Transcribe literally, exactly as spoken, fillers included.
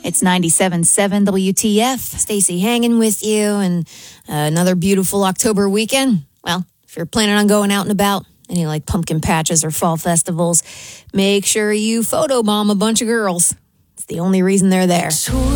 It's ninety-seven point seven W T F. Stacy hanging with you, and uh, another beautiful October weekend. Well, if you're planning on going out and about, any like pumpkin patches or fall festivals, make sure you photobomb a bunch of girls. It's the only reason they're there.